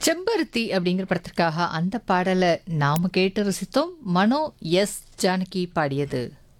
செம்பருத்தி அப்படிங்கிற படத்திற்காக அந்த பாடலை நாம கேட்டு ரசித்தோம். மனோ எஸ் ஜானகி பாடியது.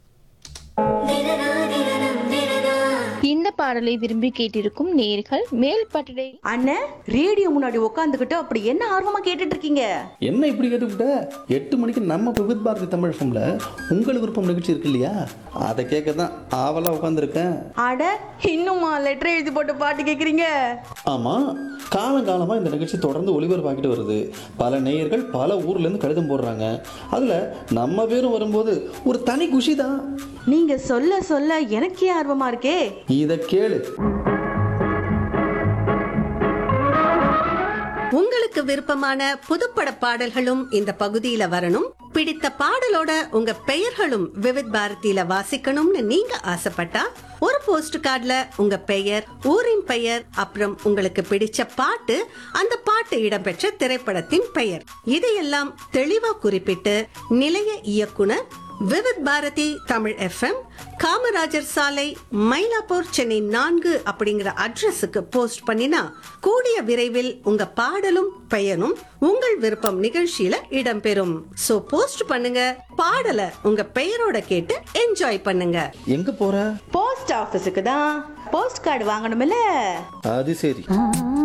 இந்த பாடலை விரும்பி கேட்டிருக்கும் நேர்கள் மேல் பட்டடை அண்ணே, ரேடியோ முன்னாடி உட்காந்துக்கிட்டு அப்படி என்ன ஆர்வமா கேட்டுட்டு இருக்கீங்க? என்ன இப்படி கேட்டுக்கிட்ட? 8 மணிக்கு நம்ம விவித் பாரதி தமிழ் ஃபம்ல உங்கள் விருப்பம் நிகழ்ச்சி இருக்கு இல்லையா, அதை கேட்க தான் ஆவலா உட்காந்துருக்கேன். அட, இன்னுமா லெட்டர் எழுதி போட்டு பாட்டு கேக்குறீங்க? ஆமா, காலங்காலமா இந்த நிகழ்ச்சி தொடர்ந்து ஒளிபரப்பாக்கிட்டு வருது. பல நேயர்கள் பல ஊர்ல இருந்து கடிதம் போடுறாங்க. அதுல நம்ம பேரும் வரும்போது ஒரு தனி குஷி தான். நீங்க சொல்ல சொல்ல எனக்கே ஆர்வமா இருக்கே. இத கேளு. உங்களுக்கு விருப்பமான புதுப்பட பாடல்களும் இந்த பகுதியில வரணும், பிடித்த பாடலோட உங்க பெயர்களும் விவித் பாரதியில வாசிக்கணும்னு நீங்க ஆசைப்பட்டா ஒரு போஸ்ட் கார்டுல உங்க பெயர், ஊரின் பெயர், அப்புறம் உங்களுக்கு பிடிச்ச பாட்டு, அந்த பாட்டு இடம்பெற்ற திரைப்படத்தின் பெயர், இதையெல்லாம் தெளிவா குறிப்பிட்டு நிலைய இயக்குனர் விவித் பாரதி தமிழ் FM, காமராஜர் சாலை, மயிலாப்பூர், சென்னை 4 அப்படிங்கிற அட்ரஸுக்கு போஸ்ட் பண்ணினா கூடிய விரைவில் உங்க பாடலும் பெயரும் உங்கள் விருப்பம் நிகழ்ச்சியில இடம்பெறும். சோ போஸ்ட் பண்ணுங்க, பாடலை உங்க பெயரோட கேட்டு என்ஜாய் பண்ணுங்க. எங்க போற? போஸ்ட் ஆபீஸுக்கு தான். Post card வாங்கணும்ல. அது சரி.